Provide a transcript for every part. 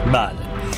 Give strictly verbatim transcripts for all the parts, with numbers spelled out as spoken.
بله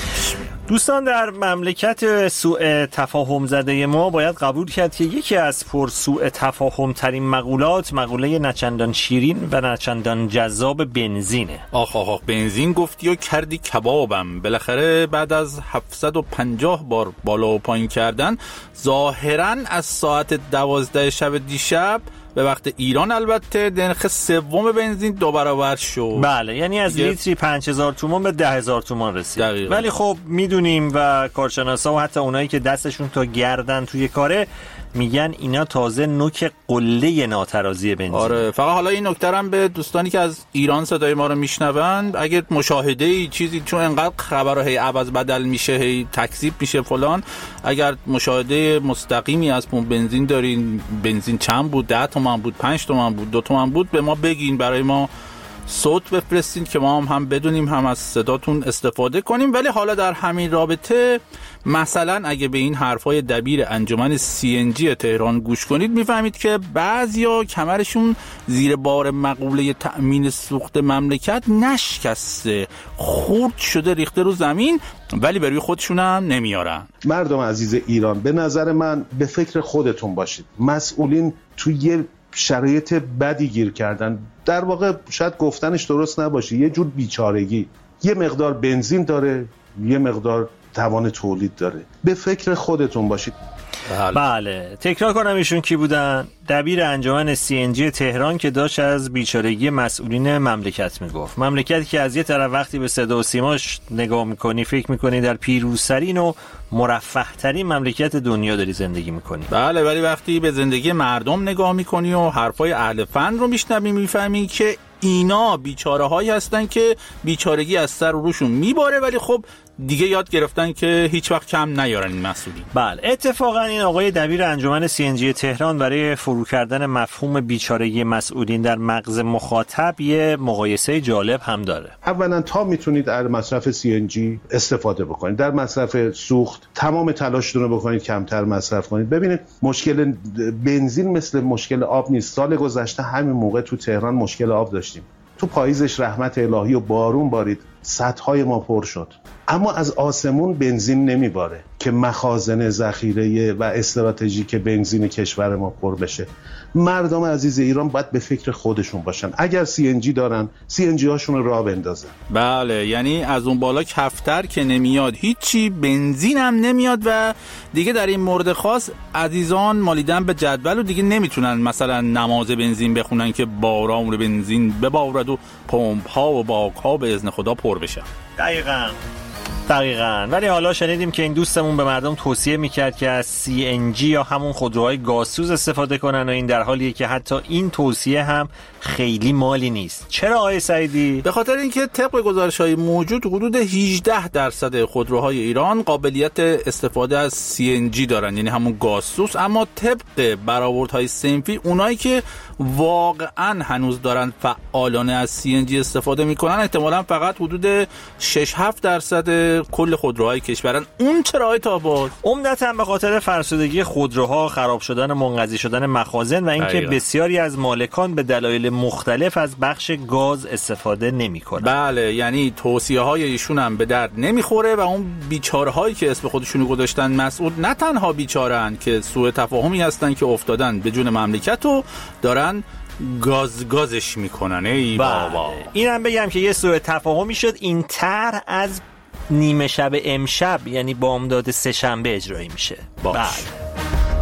دوستان، در مملکت سوء تفاهم زده ما باید قبول کرد که یکی از پر سوء تفاهم ترین مقولات مقوله نچندان شیرین و نچندان جذاب بنزینه. آخ آخ آخ بنزین گفتی و کردی کبابم. بالاخره بعد از هفتصد و پنجاه بار بالا و پایین کردن ظاهراً از ساعت دوازده شب دیشب به وقت ایران البته نرخ سوم بنزین دو برابر شد. بله یعنی از لیتری پنج هزار تومان به ده هزار تومان رسید. دقیقا. ولی خب میدونیم و کارشناسا و حتی اونایی که دستشون تا گردن توی کاره میگن اینا تازه نوک قله ناترازی بنزین. آره فقط حالا این نکته هم به دوستانی که از ایران صدای ما رو میشنون، اگه مشاهده چیزی چون انقدر خبرها هی عوض بدل میشه، هی تکذیب میشه فلان، اگر مشاهده مستقیمی از پمپ بنزین دارین، بنزین چند بود، ده تومن بود، پنج تومن بود، دو تومن بود، به ما بگین، برای ما صوت بفرستین که ما هم, هم بدونیم، هم از صداتون استفاده کنیم. ولی حالا در همین رابطه مثلا اگه به این حرفای دبیر انجمن سی ان جی تهران گوش کنید میفهمید که بعضیا کمرشون زیر بار مقوله تأمین سوخت مملکت نشکسته، خورد شده ریخته رو زمین، ولی به روی خودشون هم نمیارن. مردم عزیز ایران، به نظر من به فکر خودتون باشید. مسئولین توی یه شرایط بدی گیر کردن، در واقع شاید گفتنش درست نباشه، یه جور بیچارگی. یه مقدار بنزین داره، یه مقدار توان تولید داره. به فکر خودتون باشید. بله. بله تکرار کنم ایشون کی بودن؟ دبیر انجمن سی ان جی تهران که داشت از بیچارگی مسئولین مملکت میگفت. مملکتی که از یه طرف وقتی به صدا و سیماش نگاه میکنی فکر میکنی در پیروزترین و مرفه ترین مملکت دنیا داری زندگی میکنی. بله ولی وقتی به زندگی مردم نگاه میکنی و حرفای اهل فن رو میشنوی میفهمی که اینا بیچاره هایی هستن که بیچارگی از سر و روشون میباره، ولی خب دیگه یاد گرفتن که هیچ وقت کم نیارن این مسئولین. بله اتفاقا این آقای دبیر انجمن سی ان جی تهران برای فرو کردن مفهوم بیچارگی مسئولین در مغز مخاطب یه مقایسه جالب هم داره. اولا تا میتونید در مصرف سی ان جی استفاده بکنید، در مصرف سوخت تمام تلاشتون رو بکنید کمتر مصرف کنید. ببینید مشکل بنزین مثل مشکل آب نیست. سال گذشته همین موقع تو تهران مشکل آب داشتیم، تو پاییزش رحمت الهی و بارون بارید، سدهای ما پر شد، اما از آسمون بنزین نمیباره که مخازن ذخیره و استراتژیک بنزین کشور ما پر بشه. مردم عزیز ایران باید به فکر خودشون باشن. اگر سی ان جی دارن، سی ان جی هاشون رو راه بندازن. بله یعنی از اون بالا کفتر که نمیاد هیچی، بنزین هم نمیاد و دیگه در این مورد خاص عزیزان مالیدن به جدول و دیگه نمیتونن مثلا نماز بنزین بخونن که باران بنزین ببارد و پمپ ها و باک ها به اذن خدا پر بشن. دقیقاً دقیقاً. ولی حالا شنیدیم که این دوستمون به مردم توصیه میکرد که از سی ان جی یا همون خودروهای گازسوز استفاده کنن و این در حالیه که حتی این توصیه هم خیلی مالی نیست. چرا آقای سعیدی؟ به خاطر اینکه طبق گزارش‌های موجود حدود هجده درصد خودروهای ایران قابلیت استفاده از سی ان جی دارن، یعنی همون گازسوز، اما طبق برآوردهای صنفی اونایی که واقعا هنوز دارن فعالانه از سی ان جی استفاده میکنن احتمالاً فقط حدود شش هفت درصد کل خودروهای کشورن. اون چرا آقای تاباز؟ عمدتاً به خاطر فرسودگی خودروها، خراب شدن و منقضی شدن مخازن و اینکه بسیاری از مالکان به دلایل مختلف از بخش گاز استفاده نمی‌کنن. بله یعنی توصیه‌های ایشون هم به درد نمیخوره و اون بیچاره‌هایی که اسم خودشونو گذاشتن مسئول نه تنها بیچاره‌ان که سوء تفاهمی هستن که افتادن به جون مملکت و دارن گاز گازش میکنن. ای بابا. اینم بگم که یه سوء تفاهمی شد، این طرح از نیمه شب امشب یعنی بامداد سه شنبه اجرایی میشه. باش.